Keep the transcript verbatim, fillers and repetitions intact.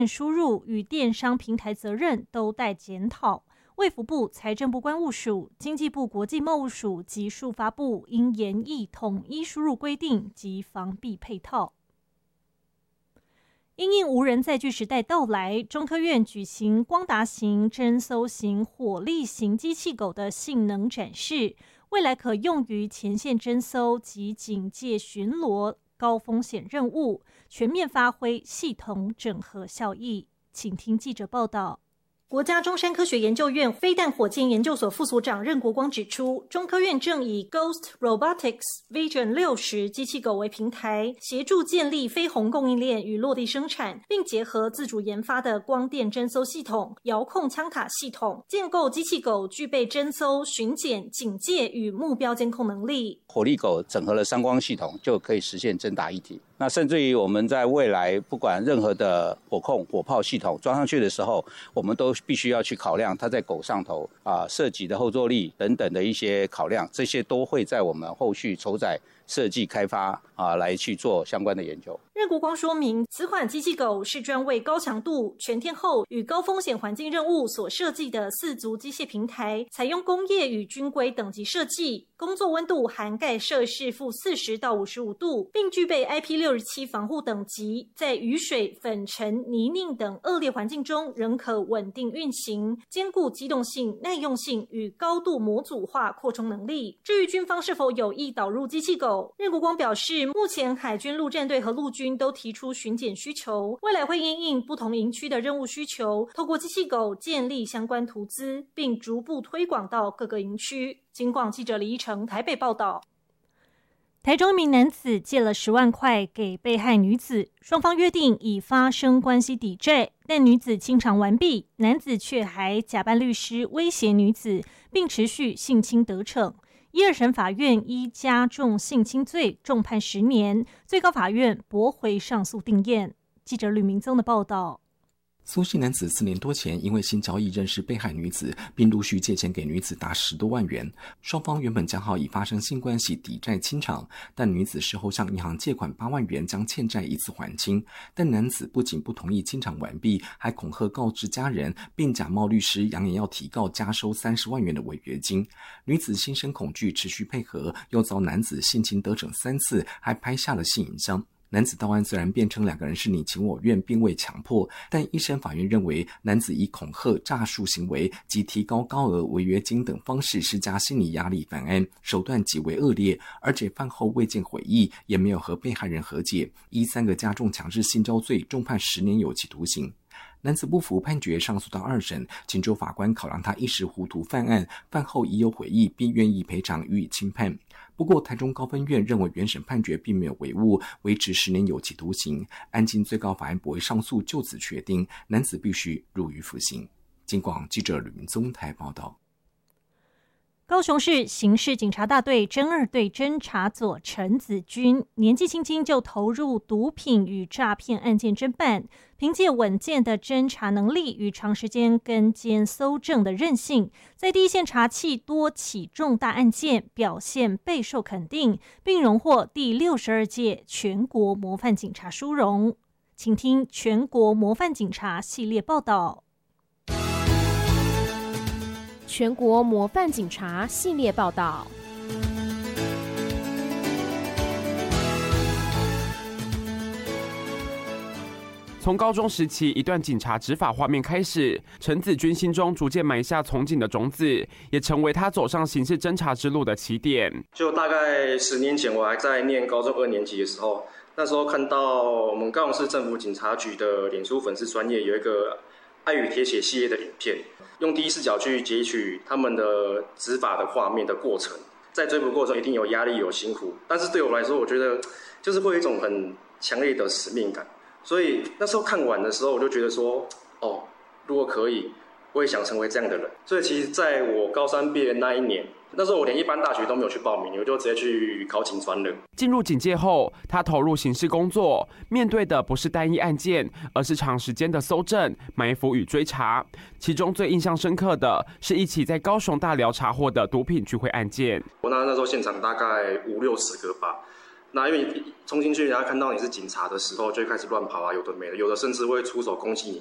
输入与电商平台责任都待检讨。卫福部、财政部关务署、经济部国际贸易署及数发部应研议统一输入规定及防弊配套。因应无人载具时代到来，中科院举行光达型、侦搜型、火力型机器狗的性能展示，未来可用于前线侦搜及警戒巡逻高风险任务，全面发挥系统整合效益。请听记者报道。国家中山科学研究院飞弹火箭研究所副所长任国光指出，中科院正以 Ghost Robotics Vision 六十机器狗为平台，协助建立飞鸿供应链与落地生产，并结合自主研发的光电侦搜系统、遥控枪塔系统，建构机器狗具备侦搜、巡检、警戒与目标监控能力。 火力狗整合了三光系统，就可以实现侦打一体。那甚至于我们在未来不管任何的火控、火炮系统装上去的时候，我们都必须要去考量它在狗上头啊射击的后坐力等等的一些考量，这些都会在我们后续筹载设计开发啊来去做相关的研究。 任国光说明，此款机器狗是专为高强度、全天候与高风险环境任务所设计的四足机械平台，采用工业与军规等级设计，工作温度涵盖摄氏负四十到五十五度，并具备 I P 六十七防护等级，在雨水、粉尘、泥泞等恶劣环境中仍可稳定运行，兼顾机动性、耐用性与高度模组化扩充能力。至于军方是否有意导入机器狗，任国光表示，目前海军陆战队和陆军都提出巡检需求，未来会因应不同营区的任务需求，透过机器狗建立相关图资，并逐步推广到各个营区。警广记者李依成台北报道。台中一名男子借了十万块给被害女子，双方约定以发生关系抵债，但女子清偿完毕，男子却还假扮律师威胁女子，并持续性侵得逞。一二审法院依加重性侵罪重判十年，最高法院驳回上诉定验。记者吕明宗的报道。 苏姓男子四年多前因为性交易认识被害女子，并陆续借钱给女子达十多万元。双方原本讲好以发生性关系抵债清偿，但女子事后向银行借款八万元将欠债一次还清。但男子不仅不同意清偿完毕，还恐吓告知家人，并假冒律师扬言要提告加收三十万元的违约金。女子心生恐惧，持续配合，又遭男子性侵得逞三次，还拍下了性影像。男子到案虽然辩称两个人是你情我愿，并未强迫，但一审法院认为男子以恐吓、诈术行为及提高高额违约金等方式施加心理压力犯案，手段极为恶劣，而且饭后未见悔意，也没有和被害人和解，依三个加重强制性交罪重判十年有期徒刑。男子不服判决，上诉到二审，请州法官考量他一时糊涂犯案，饭后已有悔意，并愿意赔偿，予以轻判。不过台中高分院认为原审判决并没有违误，维持十年有期徒刑。案经最高法院驳回上诉，就此确定男子必须入狱服刑。警广记者吕明宗台报道。 高雄市刑事警察大队侦二队侦查佐陈子君年纪轻轻就投入毒品与诈骗案件侦办，凭借稳健的侦查能力与长时间跟监搜证的韧性，在第一线查缉多起重大案件，表现备受肯定，并荣获第六十二届全国模范警察殊荣。请听全国模范警察系列报道。 全国模范警察系列报道。 从高中时期一段警察执法画面开始，陈子君心中逐渐埋下从警的种子，也成为他走上刑事侦查之路的起点。 就大概十年前，我还在念高中二年级的时候，那时候看到我们高雄市政府警察局的脸书粉丝专页有一个爱与铁血系列的影片，用第一视角去截取他们的执法的画面的过程，在追捕过程一定有压力有辛苦，但是对我来说，我觉得就是会有一种很强烈的使命感。所以那时候看完的时候，我就觉得说，哦，如果可以，我也想成为这样的人。所以其实在我高三毕业那一年，那时候我连一般大学都没有去报名，我就直接去考警专了。 进入警界后，他投入刑事工作，面对的不是单一案件，而是长时间的搜证、埋伏与追查。其中最印象深刻的是一起在高雄大寮查获的毒品聚会案件。 我那那时候现场大概五六十个吧。 那因为冲进去，人家看到你是警察的时候，就会开始乱跑啊，有的没的，有的甚至会出手攻击你，